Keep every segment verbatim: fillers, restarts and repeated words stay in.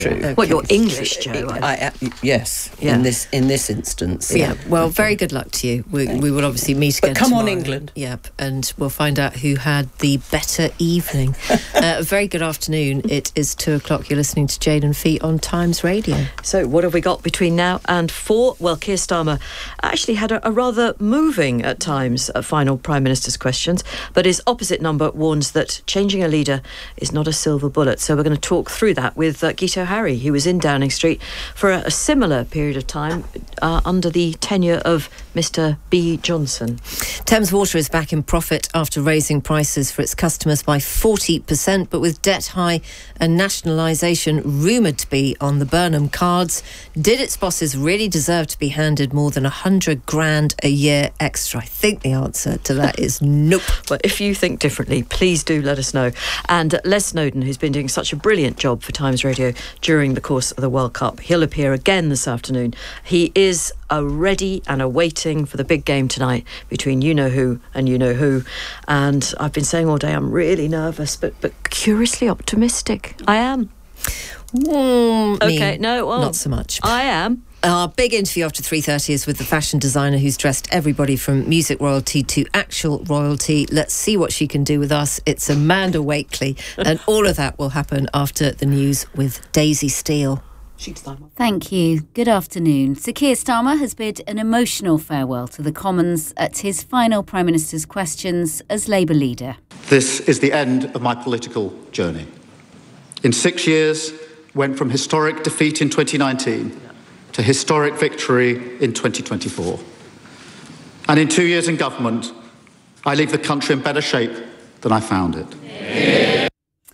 Okay. Well, you're English, Joe. I, I, I, yes, Yeah. in this in this instance. Yeah. Well, very good luck to you. We, we will obviously meet again But come on, tomorrow. England. Yep, and we'll find out who had the better evening. uh, a very good afternoon. It is two o'clock. You're listening to Jane and Fee on Times Radio. So, what have we got between now and four? Well, Keir Starmer actually had a, a rather moving, at times, uh, final Prime Minister's questions, but his opposite number warns that changing a leader is not a silver bullet. So, we're going to talk through that with uh, Gito Harry, who was in Downing Street for a, a similar period of time uh, under the tenure of Mr B Johnson. Thames Water is back in profit after raising prices for its customers by forty percent, but with debt high and nationalisation rumoured to be on the Burnham cards, did its bosses really deserve to be handed more than a hundred grand a year extra? I think the answer to that is nope. But if you think differently, please do let us know. And Les Snowdon, who's been doing such a brilliant job for Times Radio during the course of the World Cup, he'll appear again this afternoon. He is uh, ready and awaiting for the big game tonight between you-know-who and you-know-who. And I've been saying all day I'm really nervous, but, but curiously optimistic. I am. Mm, okay, no, well, not so much. I am. Our big interview after three thirty is with the fashion designer who's dressed everybody from music royalty to actual royalty. Let's see what she can do with us. It's Amanda Wakely, and all of that will happen after the news with Daisy Steele. Thank you. Good afternoon. Sir Keir Starmer has bid an emotional farewell to the Commons at his final Prime Minister's questions as Labour leader. This is the end of my political journey. In six years, went from historic defeat in twenty nineteen to historic victory in twenty twenty-four. And in two years in government, I leave the country in better shape than I found it. Yeah.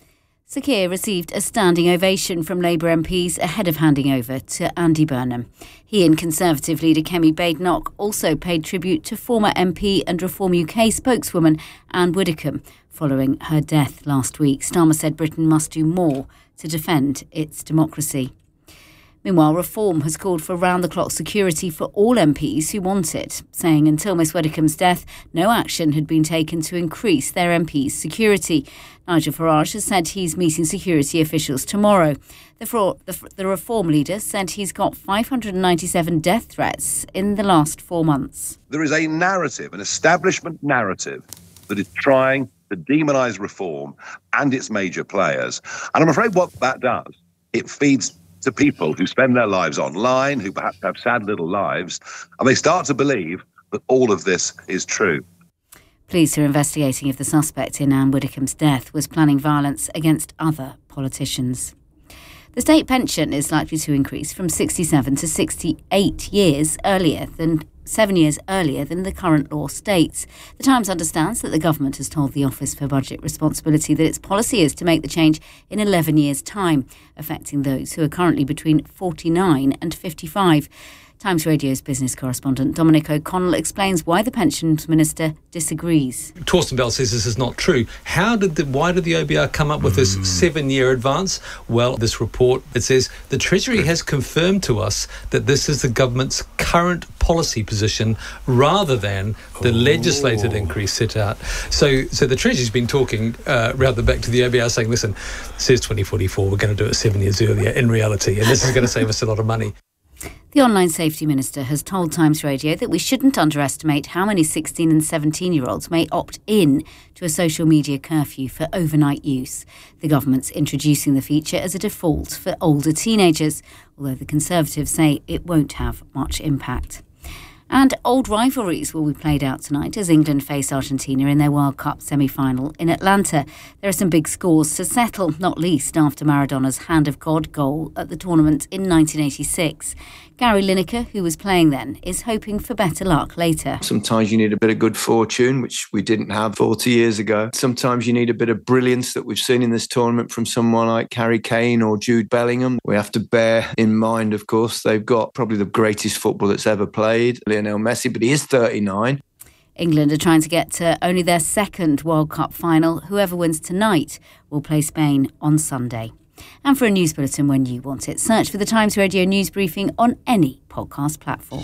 Sir Keir received a standing ovation from Labour M Ps ahead of handing over to Andy Burnham. He and Conservative leader Kemi Badenoch also paid tribute to former M P and Reform U K spokeswoman Anne Widdecombe following her death last week. Starmer said Britain must do more to defend its democracy. Meanwhile, Reform has called for round-the-clock security for all M Ps who want it, saying until Miss Widdecombe's death, no action had been taken to increase their M Ps' security. Nigel Farage has said he's meeting security officials tomorrow. The, for, the, the Reform leader said he's got five hundred ninety-seven death threats in the last four months. There is a narrative, an establishment narrative, that is trying to demonise Reform and its major players. And I'm afraid what that does, it feeds to people who spend their lives online, who perhaps have sad little lives, and they start to believe that all of this is true. Police are investigating if the suspect in Anne Widdecombe's death was planning violence against other politicians. The state pension is likely to increase from sixty-seven to sixty-eight years earlier than seven years earlier than the current law states. The Times understands that the government has told the Office for Budget Responsibility that its policy is to make the change in eleven years' time, affecting those who are currently between forty-nine and fifty-five. Times Radio's business correspondent Dominic O'Connell explains why the Pensions Minister disagrees. Torsten Bell says this is not true. How did the, why did the O B R come up with this mm. seven-year advance? Well, this report, it says the Treasury has confirmed to us that this is the government's current policy position rather than the Ooh. legislated increase set out. So so the Treasury's been talking uh, rather back to the O B R saying, listen, it says twenty forty-four, we're going to do it seven years earlier in reality, and this is going to save us a lot of money. The Online Safety Minister has told Times Radio that we shouldn't underestimate how many sixteen and seventeen-year-olds may opt in to a social media curfew for overnight use. The government's introducing the feature as a default for older teenagers, although the Conservatives say it won't have much impact. And old rivalries will be played out tonight as England face Argentina in their World Cup semi-final in Atlanta. There are some big scores to settle, not least after Maradona's Hand of God goal at the tournament in nineteen eighty-six. Gary Lineker, who was playing then, is hoping for better luck later. Sometimes you need a bit of good fortune, which we didn't have forty years ago. Sometimes you need a bit of brilliance that we've seen in this tournament from someone like Harry Kane or Jude Bellingham. We have to bear in mind, of course, they've got probably the greatest football that's ever played, Lionel Messi, but he is thirty-nine. England are trying to get to only their second World Cup final. Whoever wins tonight will play Spain on Sunday. And for a news bulletin when you want it, search for the Times Radio News Briefing on any podcast platform.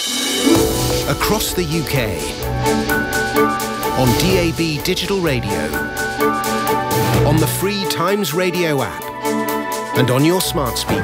Across the U K, on D A B digital radio, on the free Times Radio app, and on your smart speaker.